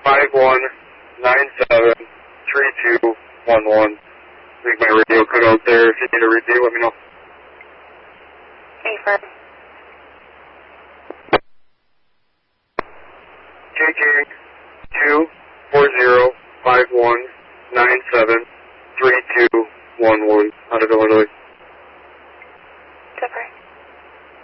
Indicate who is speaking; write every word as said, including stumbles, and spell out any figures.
Speaker 1: five one nine seven three two one one. I think my radio cut out there. If you need a repeat, let me know.
Speaker 2: Okay, firm.
Speaker 1: K K two four zero five one nine seven three two one one out of Illinois.